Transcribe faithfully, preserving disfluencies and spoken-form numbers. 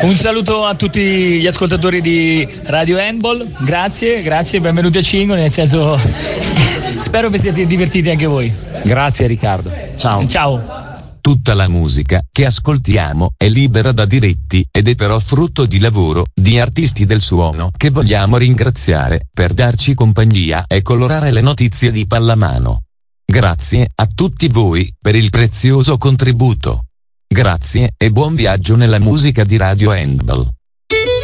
Un saluto a tutti gli ascoltatori di Radio Handball, grazie, grazie, benvenuti a Cingo, nel senso spero vi siate divertiti anche voi. Grazie Riccardo, ciao. Ciao. Tutta la musica che ascoltiamo è libera da diritti ed è però frutto di lavoro di artisti del suono che vogliamo ringraziare per darci compagnia e colorare le notizie di pallamano. Grazie a tutti voi per il prezioso contributo. Grazie e buon viaggio nella musica di Radio Handball.